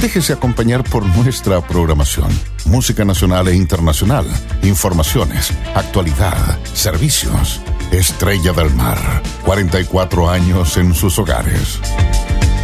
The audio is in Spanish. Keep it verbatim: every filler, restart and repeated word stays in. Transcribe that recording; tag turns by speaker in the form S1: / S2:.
S1: Déjese acompañar por nuestra programación. Música nacional e internacional, informaciones, actualidad, servicios. Estrella del Mar, cuarenta y cuatro años en sus hogares.